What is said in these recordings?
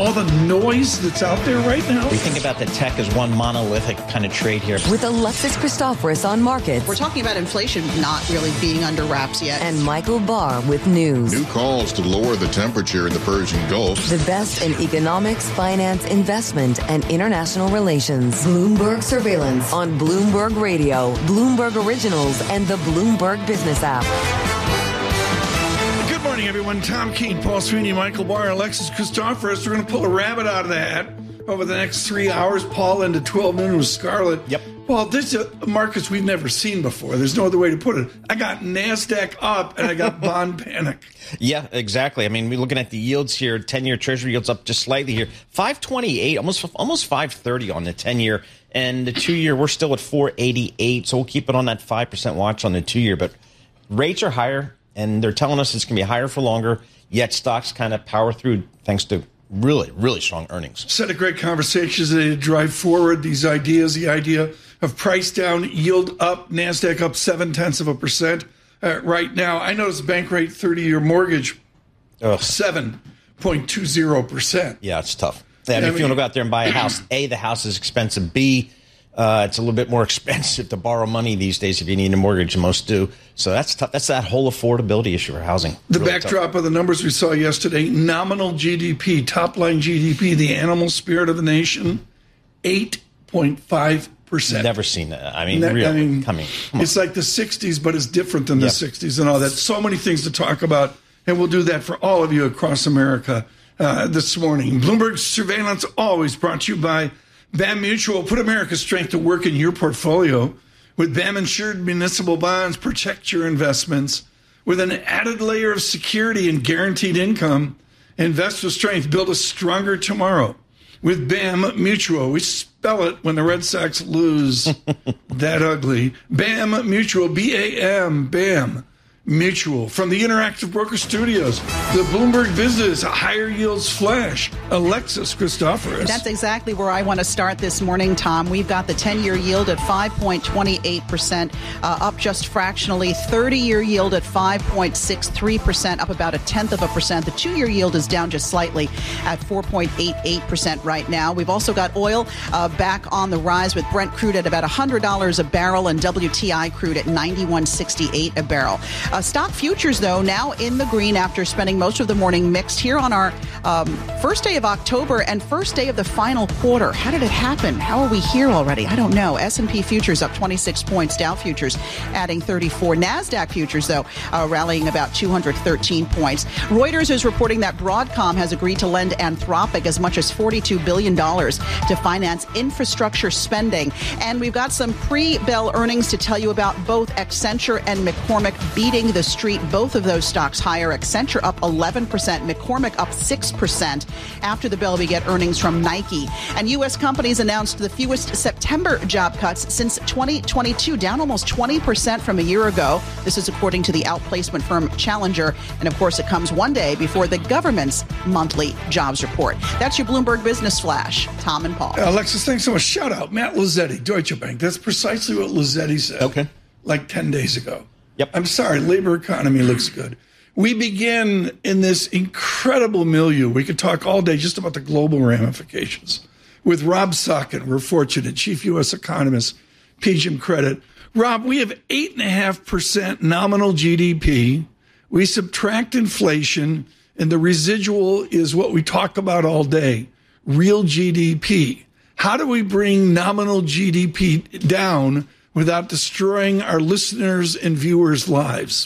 all the noise that's out there right now? We think about the tech as one monolithic kind of trade here. With Alexis Christoforous on markets. We're talking about inflation not really being under wraps yet. And Michael Barr with news. New calls to lower the temperature in the Persian Gulf. The best in economics, finance, investment, and international relations. Bloomberg Surveillance on Bloomberg Radio, Bloomberg Originals, and the Bloomberg Business app. Good morning, everyone. Tom Keene, Paul Sweeney, Michael Barr, Alexis Christoforous. We're going to pull a rabbit out of the hat over the next 3 hours. Paul into 12 minutes with Scarlett. Yep. Paul, this is markets we've never seen before. There's no other way to put it. I got NASDAQ up and I got bond panic. Yeah, exactly. I mean, we're looking at the yields here. 10-year Treasury yields up just slightly here. 528, almost 530 on the 10-year. And the 2-year, we're still at 488. So we'll keep it on that 5% watch on the 2-year. But rates are higher, and they're telling us it's going to be higher for longer. Yet stocks kind of power through thanks to really, really strong earnings. Set of great conversations today to drive forward these ideas. The idea of price down, yield up, NASDAQ up 0.7% right now. I noticed bank rate 30-year mortgage, 7.20%. Yeah, it's tough. I mean, if you want to go out there and buy a house, A, the house is expensive. B, it's a little bit more expensive to borrow money these days if you need a mortgage, and most do. So that's tough. That's that whole affordability issue for housing. The really backdrop tough. Of the numbers we saw yesterday, nominal GDP, top-line GDP, the animal spirit of the nation, 8.5%. Never seen that. I mean, really, coming. It's like the 60s, but it's different than the 60s and all that. So many things to talk about, and we'll do that for all of you across America this morning. Bloomberg Surveillance, always brought to you by BAM Mutual. Put America's strength to work in your portfolio. With BAM insured municipal bonds, protect your investments. With an added layer of security and guaranteed income, invest with strength, build a stronger tomorrow. With BAM Mutual, we spell it when the Red Sox lose that ugly. BAM Mutual, B-A-M, BAM Mutual. From the Interactive Broker Studios, the Bloomberg Business Higher Yields Flash, Alexis Christoforous. That's exactly where I want to start this morning, Tom. We've got the 10-year yield at 5.28%, up just fractionally. 30-year yield at 5.63%, up about 0.1%. The 2-year yield is down just slightly at 4.88% right now. We've also got oil back on the rise with Brent crude at about $100 a barrel and WTI crude at $91.68 a barrel. Stock futures, though, now in the green after spending most of the morning mixed here on our first day of October and first day of the final quarter. How did it happen? How are we here already? I don't know. S&P futures up 26 points. Dow futures adding 34. NASDAQ futures, though, rallying about 213 points. Reuters is reporting that Broadcom has agreed to lend Anthropic as much as $42 billion to finance infrastructure spending. And we've got some pre-bell earnings to tell you about. Both Accenture and McCormick beating the street. Both of those stocks higher. Accenture up 11%, McCormick up 6%. After the bell, we get earnings from Nike. And U.S. companies announced the fewest September job cuts since 2022, down almost 20% from a year ago. This is according to the outplacement firm Challenger. And of course, it comes one day before the government's monthly jobs report. That's your Bloomberg Business Flash. Tom and Paul. Alexis, thanks so much. Shout out Matt Lazzetti, Deutsche Bank. That's precisely what Lazzetti said like 10 days ago. Yep. I'm sorry, labor economy looks good. We begin in this incredible milieu. We could talk all day just about the global ramifications. With Rob Sutkin, we're fortunate, chief U.S. economist, PGIM Credit. Rob, we have 8.5% nominal GDP. We subtract inflation, and the residual is what we talk about all day, real GDP. How do we bring nominal GDP down without destroying our listeners' and viewers' lives?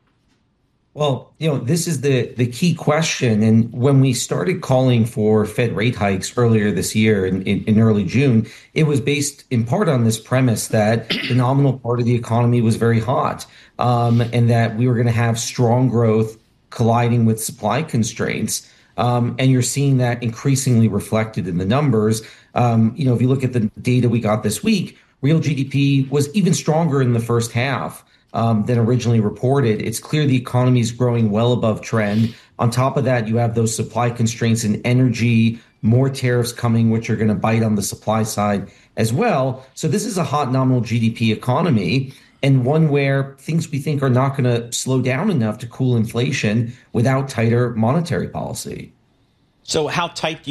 Well, this is the key question. And when we started calling for Fed rate hikes earlier this year in early June, it was based in part on this premise that the nominal part of the economy was very hot, and that we were going to have strong growth colliding with supply constraints. And you're seeing that increasingly reflected in the numbers. If you look at the data we got this week, real GDP was even stronger in the first half than originally reported. It's clear the economy is growing well above trend. On top of that, you have those supply constraints in energy, more tariffs coming, which are going to bite on the supply side as well. So this is a hot nominal GDP economy, and one where things we think are not going to slow down enough to cool inflation without tighter monetary policy. So how tight do